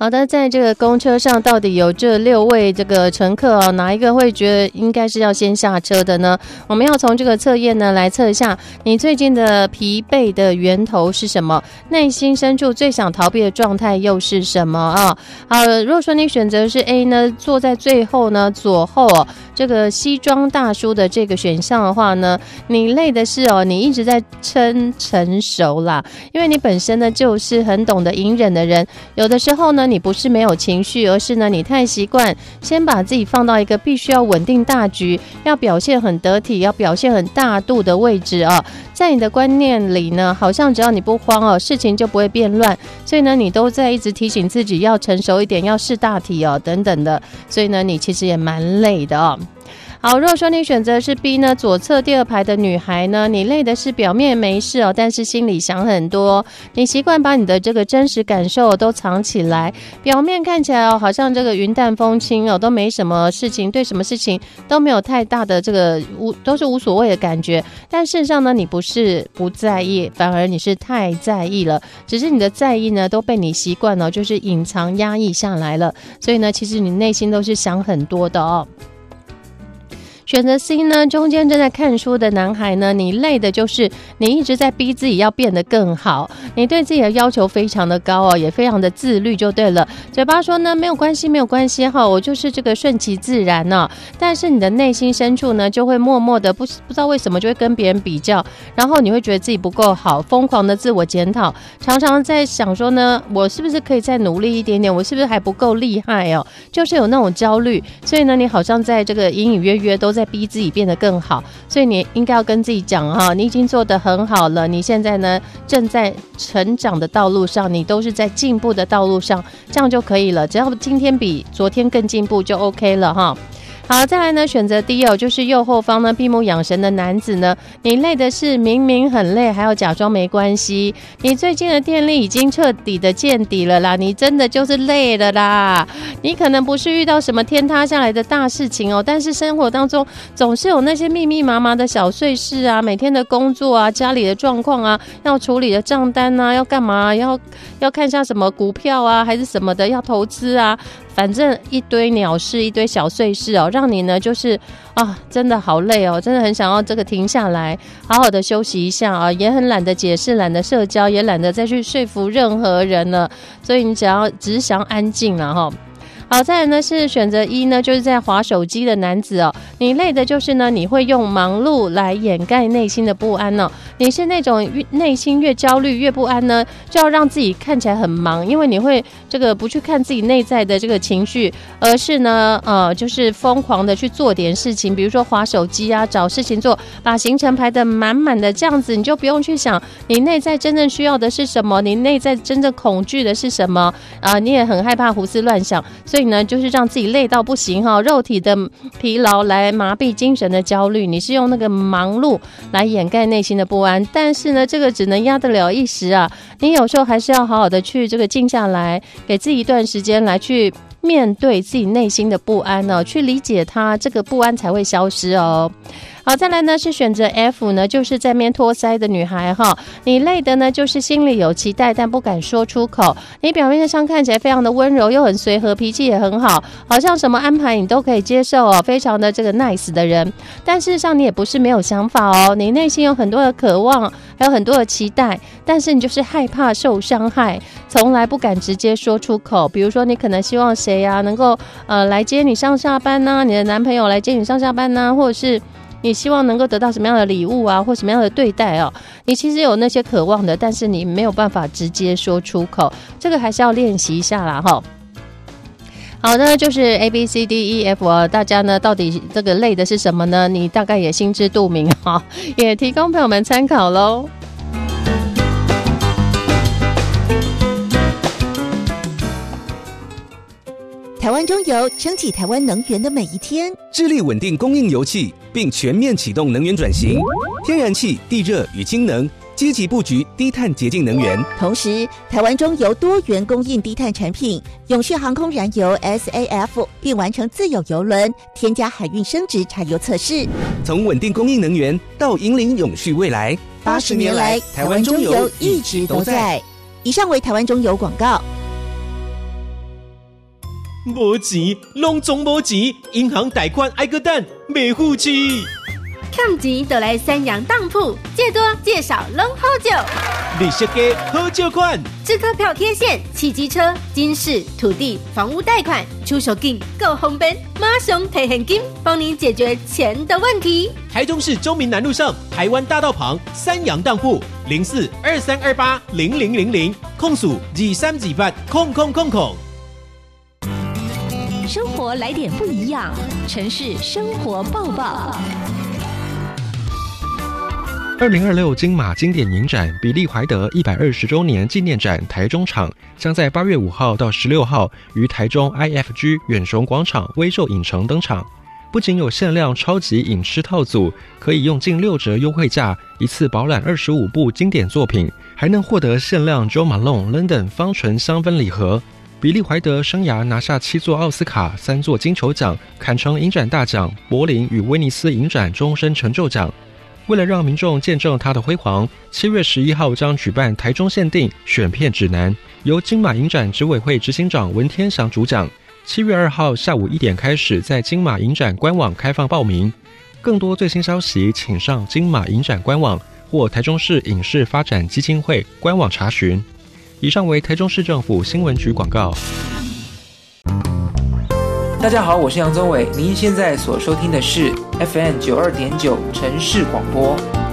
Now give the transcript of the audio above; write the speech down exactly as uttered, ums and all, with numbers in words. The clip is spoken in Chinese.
好的，在这个公车上到底有这六位这个乘客哦，哪一个会觉得应该是要先下车的呢？我们要从这个测验呢来测一下你最近的疲惫的源头是什么，内心深处最想逃避的状态又是什么啊？好，如果说你选择是 A 呢，坐在最后呢左后哦，这个西装大叔的这个选项的话呢，你累的是哦，你一直在撑成熟啦，因为你本身呢就是很懂得隐忍的人，有的时候呢你不是没有情绪，而是呢你太习惯先把自己放到一个必须要稳定大局，要表现很得体，要表现很大度的位置啊。在你的观念里呢，好像只要你不慌哦，事情就不会变乱，所以呢你都在一直提醒自己要成熟一点，要识大体哦等等的，所以呢你其实也蛮累的哦。好，如果说你选择是 B 呢，左侧第二排的女孩呢，你累的是表面没事哦，但是心里想很多。你习惯把你的这个真实感受都藏起来，表面看起来哦，好像这个云淡风轻哦，都没什么事情，对什么事情都没有太大的这个无都是无所谓的感觉。但事实上呢，你不是不在意，反而你是太在意了。只是你的在意呢，都被你习惯了，就是隐藏压抑下来了。所以呢，其实你内心都是想很多的哦。选择 C 呢，中间正在看书的男孩呢，你累的就是你一直在逼自己要变得更好，你对自己的要求非常的高哦，也非常的自律就对了。嘴巴说呢没有关系没有关系哈，我就是这个顺其自然呢、哦，但是你的内心深处呢，就会默默的不不知道为什么就会跟别人比较，然后你会觉得自己不够好，疯狂的自我检讨，常常在想说呢，我是不是可以再努力一点点，我是不是还不够厉害哦，就是有那种焦虑，所以呢，你好像在这个隐隐约约都在逼自己变得更好，所以你应该要跟自己讲哈，你已经做得很好了，你现在呢正在成长的道路上，你都是在进步的道路上，这样就可以了，只要今天比昨天更进步就 OK 了哈。好，再来呢，选择 D 哦，就是右后方呢闭目养神的男子呢，你累的是明明很累，还要假装没关系。你最近的电力已经彻底的见底了啦，你真的就是累了啦。你可能不是遇到什么天塌下来的大事情哦，但是生活当中总是有那些密密麻麻的小碎事啊，每天的工作啊，家里的状况啊，要处理的账单啊，要干嘛，要要看下什么股票啊，还是什么的，要投资啊。反正一堆鸟事，一堆小碎事哦，让你呢就是啊，真的好累哦，真的很想要这个停下来，好好的休息一下啊，也很懒得解释，懒得社交，也懒得再去说服任何人了，所以你只要只是想安静了哈。好，再来呢是选择一呢，就是在滑手机的男子哦，你累的就是呢，你会用忙碌来掩盖内心的不安哦。你是那种内心越焦虑越不安呢，就要让自己看起来很忙，因为你会这个不去看自己内在的这个情绪，而是呢呃就是疯狂的去做点事情，比如说滑手机啊，找事情做，把行程排得满满的，这样子你就不用去想你内在真正需要的是什么，你内在真正恐惧的是什么啊、呃，你也很害怕胡思乱想，所以呢就是让自己累到不行哈，肉体的疲劳来麻痹精神的焦虑，你是用那个忙碌来掩盖内心的不安，但是呢这个只能压得了一时啊，你有时候还是要好好的去这个静下来，给自己一段时间来去面对自己内心的不安哦，去理解它，这个不安才会消失哦。好，再来呢是选择 F 呢，就是在面托腮的女孩哈，你累的呢就是心里有期待但不敢说出口，你表面上看起来非常的温柔又很随和，脾气也很好，好像什么安排你都可以接受哦，非常的这个 nice 的人，但事实上你也不是没有想法哦，你内心有很多的渴望，还有很多的期待，但是你就是害怕受伤害，从来不敢直接说出口，比如说你可能希望谁啊能够呃来接你上下班啊，你的男朋友来接你上下班啊，或者是你希望能够得到什么样的礼物啊，或什么样的对待哦？你其实有那些渴望的，但是你没有办法直接说出口，这个还是要练习一下啦哈。好的，就是 A B C D E F 啊，大家呢到底这个累的是什么呢？你大概也心知肚明哈，也提供朋友们参考喽。 台湾中油撑起台湾能源的每一天， 致力稳定供应油气，并全面启动能源转型，天然气、地热与氢能，积极布局低碳洁净能源。 同时，台湾中油多元供应低碳产品，永续航空燃油 S A F 并完成自有邮轮添加海运升值柴油测试。 从稳定供应能源到引领永续未来， 八十年来，台湾中油一直都在。以上为台湾中油广告。 没钱，拢总没钱，银行贷款爱个等，没付起。 欠钱就来三阳当铺，借多借少拢好借。 利息低，好借款。 支客票贴现、汽机车、金饰、土地、房屋贷款，出手金够方便，马上提现金，帮你解决钱的问题。 台中市中民南路上台湾大道旁三阳当铺零四二三二八零零零零，控诉二三二八空空空空。 生活来点不一样，城市生活报报。 二零二六金马经典影展比利怀德一百二十周年纪念展台中场将在八月五号到十六号于台中 I F G 远雄广场威宙影城登场。不仅有限量超级影视套组，可以用近六折优惠价一次饱览二十五部经典作品，还能获得限量 Jo Malone London 芳醇香氛礼盒。比利怀德生涯拿下七座奥斯卡、三座金球奖，坎城影展大奖、柏林与威尼斯影展终身成就奖。为了让民众见证他的辉煌，七月十一号将举办台中限定选片指南，由金马影展执委会执行长文天祥主讲。七月二号下午一点开始在金马影展官网开放报名。更多最新消息请上金马影展官网或台中市影视发展基金会官网查询。以上为台中市政府新闻局广告。 大家好，我是杨宗纬，您现在所收听的是 F M 九二点九 城市广播。